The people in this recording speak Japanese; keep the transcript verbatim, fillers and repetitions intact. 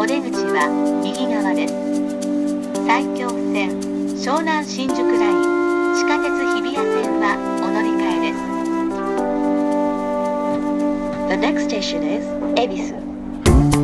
出口は右側です。埼京線、湘南新宿ライン、地下鉄日比谷線はお乗り換えです。The next station is 恵比寿。